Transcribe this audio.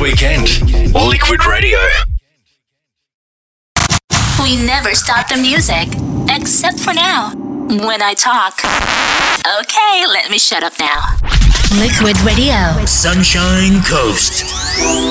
weekend. Liquid Radio. We never stop the music, except for now, when I talk. Okay, let me shut up now. Liquid Radio. Sunshine Coast.